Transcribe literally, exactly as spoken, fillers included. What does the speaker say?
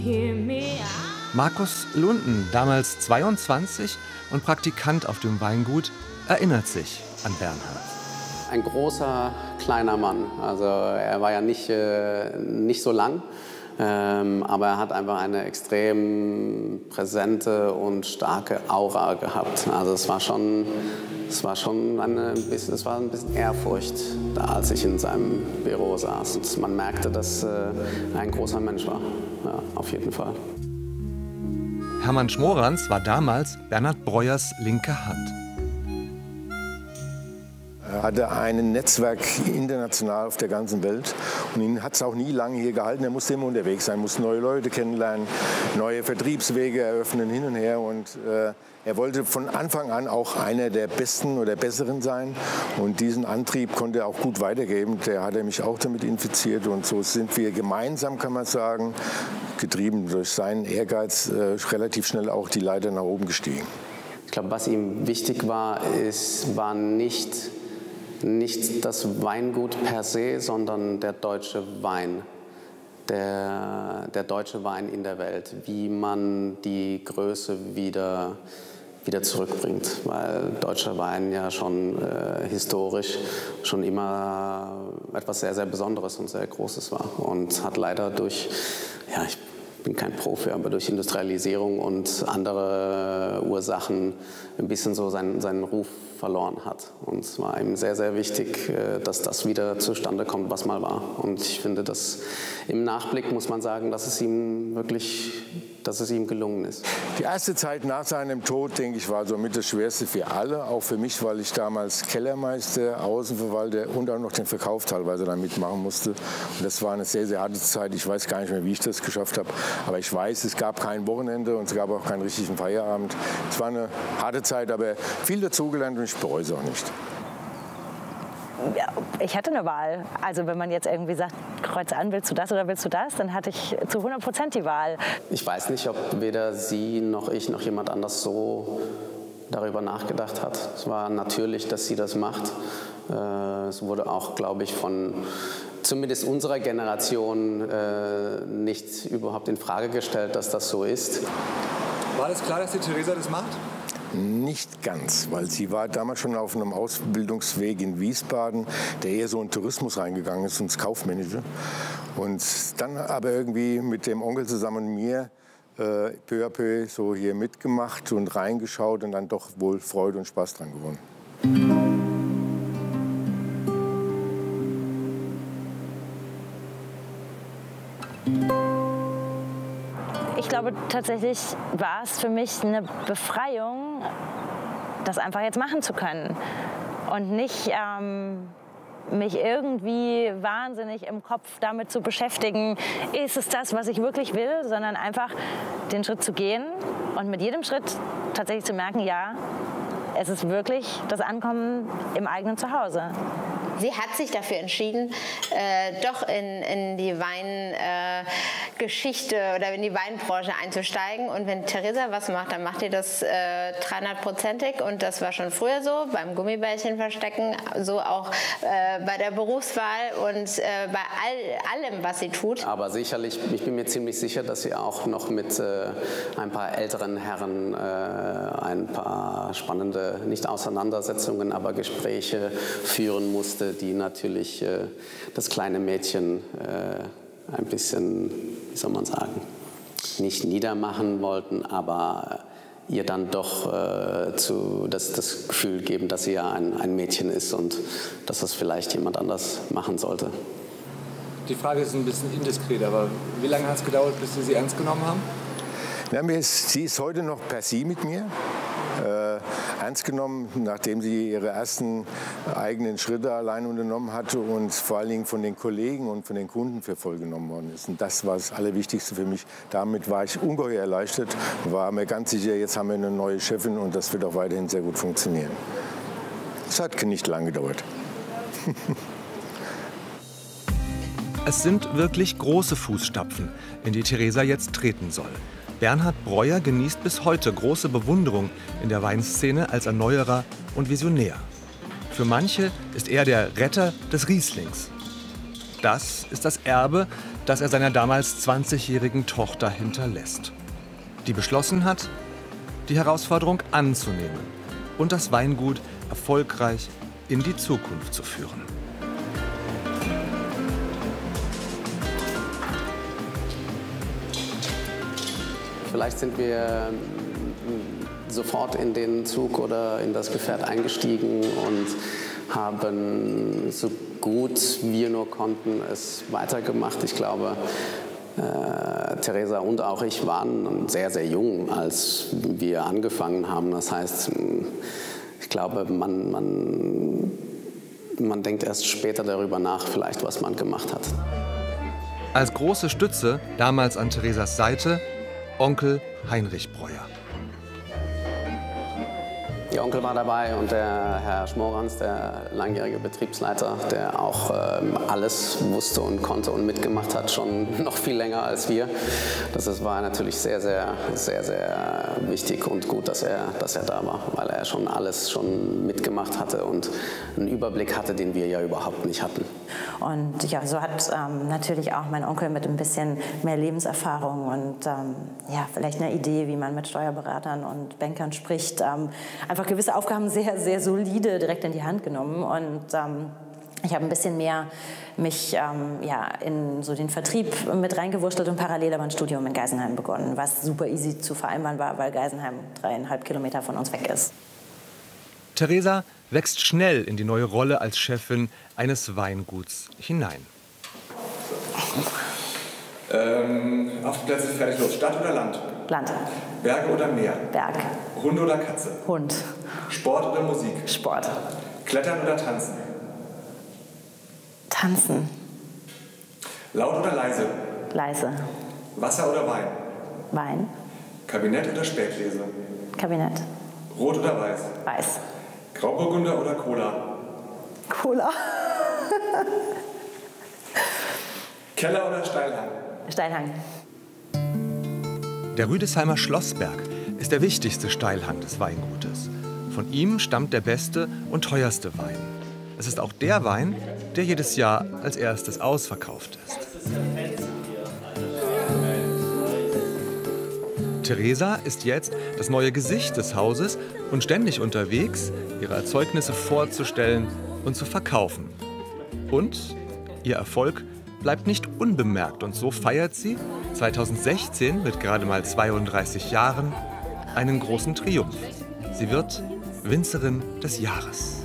Markus Lunden, damals zweiundzwanzig und Praktikant auf dem Weingut, erinnert sich an Bernhard. Ein großer, kleiner Mann. Also er war ja nicht, äh, nicht so lang, ähm, aber er hat einfach eine extrem präsente und starke Aura gehabt. Also es war schon, es war schon eine, es war ein bisschen Ehrfurcht da, als ich in seinem Büro saß. Und man merkte, dass äh, er ein großer Mensch war, ja, auf jeden Fall. Hermann Schmoranz war damals Bernhard Breuers linke Hand. Er hatte ein Netzwerk international auf der ganzen Welt und ihn hat es auch nie lange hier gehalten. Er musste immer unterwegs sein, musste neue Leute kennenlernen, neue Vertriebswege eröffnen, hin und her. Und äh, er wollte von Anfang an auch einer der Besten oder Besseren sein. Und diesen Antrieb konnte er auch gut weitergeben. Der hat er mich auch damit infiziert. Und so sind wir gemeinsam, kann man sagen, getrieben durch seinen Ehrgeiz, äh, relativ schnell auch die Leiter nach oben gestiegen. Ich glaube, was ihm wichtig war, ist, war nicht Nicht das Weingut per se, sondern der deutsche Wein, der, der deutsche Wein in der Welt, wie man die Größe wieder, wieder zurückbringt, weil deutscher Wein ja schon äh, historisch schon immer etwas sehr, sehr Besonderes und sehr Großes war und hat leider durch, ja, ich bin kein Profi, aber durch Industrialisierung und andere Ursachen ein bisschen so seinen, seinen Ruf verloren hat. Und es war ihm sehr, sehr wichtig, dass das wieder zustande kommt, was mal war. Und ich finde, dass im Nachblick muss man sagen, dass es ihm wirklich, dass es ihm gelungen ist. Die erste Zeit nach seinem Tod, denke ich, war somit das Schwerste für alle, auch für mich, weil ich damals Kellermeister, Außenverwalter und auch noch den Verkauf teilweise da mitmachen musste. Und das war eine sehr, sehr harte Zeit. Ich weiß gar nicht mehr, wie ich das geschafft habe. Aber ich weiß, es gab kein Wochenende und es gab auch keinen richtigen Feierabend. Es war eine harte Zeit, aber viel dazugelernt und ich bereue es auch nicht. Ja, ich hatte eine Wahl. Also wenn man jetzt irgendwie sagt, kreuze an, willst du das oder willst du das, dann hatte ich zu hundert Prozent die Wahl. Ich weiß nicht, ob weder Sie noch ich noch jemand anders so darüber nachgedacht hat. Es war natürlich, dass sie das macht. Es wurde auch, glaube ich, von zumindest unserer Generation nicht überhaupt in Frage gestellt, dass das so ist. War das klar, dass die Theresa das macht? Nicht ganz, weil sie war damals schon auf einem Ausbildungsweg in Wiesbaden, der eher so in Tourismus reingegangen ist, ins Kaufmännische. Und dann aber irgendwie mit dem Onkel zusammen und mir äh, peu à peu so hier mitgemacht und reingeschaut und dann doch wohl Freude und Spaß dran gewonnen. Ich glaube, tatsächlich war es für mich eine Befreiung, das einfach jetzt machen zu können und nicht ähm, mich irgendwie wahnsinnig im Kopf damit zu beschäftigen, ist es das, was ich wirklich will, sondern einfach den Schritt zu gehen und mit jedem Schritt tatsächlich zu merken, ja, es ist wirklich das Ankommen im eigenen Zuhause. Sie hat sich dafür entschieden, äh, doch in, in die Weingeschichte äh, oder in die Weinbranche einzusteigen. Und wenn Theresa was macht, dann macht ihr das äh, dreihundertprozentig. Und das war schon früher so, beim Gummibärchen verstecken, so auch äh, bei der Berufswahl und äh, bei all, allem, was sie tut. Aber sicherlich, ich bin mir ziemlich sicher, dass sie auch noch mit äh, ein paar älteren Herren äh, ein paar spannende, nicht Auseinandersetzungen, aber Gespräche führen musste, die natürlich äh, das kleine Mädchen äh, ein bisschen, wie soll man sagen, nicht niedermachen wollten, aber ihr dann doch äh, zu, das, das Gefühl geben, dass sie ja ein, ein Mädchen ist und dass das vielleicht jemand anders machen sollte. Die Frage ist ein bisschen indiskret, aber wie lange hat es gedauert, bis Sie sie ernst genommen haben? Ja, sie ist heute noch per Sie mit mir. Äh, ernst genommen, nachdem sie ihre ersten eigenen Schritte allein unternommen hatte und vor allen Dingen von den Kollegen und von den Kunden für voll genommen worden ist. Und das war das Allerwichtigste für mich. Damit war ich ungeheuer erleichtert, war mir ganz sicher, jetzt haben wir eine neue Chefin und das wird auch weiterhin sehr gut funktionieren. Es hat nicht lange gedauert. Es sind wirklich große Fußstapfen, in die Theresa jetzt treten soll. Bernhard Breuer genießt bis heute große Bewunderung in der Weinszene als Erneuerer und Visionär. Für manche ist er der Retter des Rieslings. Das ist das Erbe, das er seiner damals zwanzigjährigen Tochter hinterlässt, die beschlossen hat, die Herausforderung anzunehmen und das Weingut erfolgreich in die Zukunft zu führen. Vielleicht sind wir sofort in den Zug oder in das Gefährt eingestiegen und haben so gut wir nur konnten es weitergemacht. Ich glaube, äh, Theresa und auch ich waren sehr, sehr jung, als wir angefangen haben. Das heißt, ich glaube, man, man, man denkt erst später darüber nach, vielleicht, was man gemacht hat. Als große Stütze damals an Theresas Seite Onkel Heinrich Breuer. Ihr Onkel war dabei und der Herr Schmorans, der langjährige Betriebsleiter, der auch ähm, alles wusste und konnte und mitgemacht hat, schon noch viel länger als wir. Das ist, war natürlich sehr, sehr, sehr, sehr wichtig und gut, dass er, dass er da war, weil er schon alles schon mitgemacht hatte und einen Überblick hatte, den wir ja überhaupt nicht hatten. Und ja, so hat ähm, natürlich auch mein Onkel mit ein bisschen mehr Lebenserfahrung und ähm, ja, vielleicht eine Idee, wie man mit Steuerberatern und Bankern spricht, ähm, einfach gewisse Aufgaben sehr, sehr solide direkt in die Hand genommen. Und ähm, ich habe ein bisschen mehr mich ähm, ja, in so den Vertrieb mit reingewurschtelt und parallel aber ein Studium in Geisenheim begonnen, was super easy zu vereinbaren war, weil Geisenheim dreieinhalb Kilometer von uns weg ist. Theresa wächst schnell in die neue Rolle als Chefin eines Weinguts hinein. Ähm, auf die Plätze, fertig, los. Stadt oder Land? Land. Berge oder Meer? Berg. Hund oder Katze? Hund. Sport oder Musik? Sport. Klettern oder tanzen? Tanzen. Laut oder leise? Leise. Wasser oder Wein? Wein. Kabinett oder Spätlese? Kabinett. Rot oder weiß? Weiß. Grauburgunder oder Cola? Cola. Keller oder Steilhang? Steilhang. Der Rüdesheimer Schlossberg ist der wichtigste Steilhang des Weingutes. Von ihm stammt der beste und teuerste Wein. Es ist auch der Wein, der jedes Jahr als erstes ausverkauft ist. Theresa ist jetzt das neue Gesicht des Hauses und ständig unterwegs, ihre Erzeugnisse vorzustellen und zu verkaufen. Und ihr Erfolg bleibt nicht unbemerkt und so feiert sie zweitausendsechzehn mit gerade mal zweiunddreißig Jahren einen großen Triumph. Sie wird Winzerin des Jahres.